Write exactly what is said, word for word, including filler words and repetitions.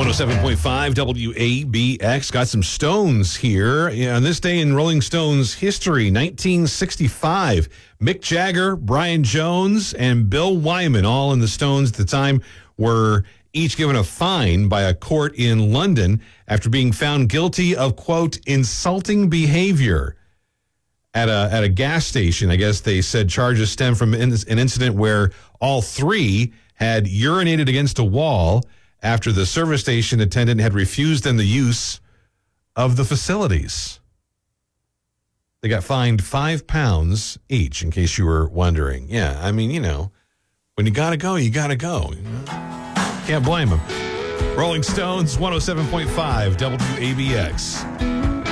one oh seven point five W A B X. Got some Stones here. Yeah, on this day in Rolling Stones history, nineteen sixty-five, Mick Jagger, Brian Jones, and Bill Wyman, all in the Stones at the time, were each given a fine by a court in London after being found guilty of, quote, insulting behavior at a at a gas station. I guess they said charges stem from an incident where all three had urinated against a wall after the service station attendant had refused them the use of the facilities. They got fined five pounds each, in case you were wondering. Yeah, I mean, you know, when you gotta go, you gotta go. You know? Can't blame them. Rolling Stones, one oh seven point five W A B X.